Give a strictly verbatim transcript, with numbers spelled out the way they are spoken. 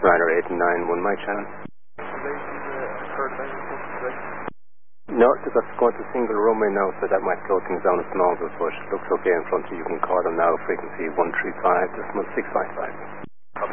Ryder eight nine one, my channel. No, that's going to single runway now, so that might slow things down a small bit, but looks okay in front of you. You can call them now, frequency one three five, decimal six five five.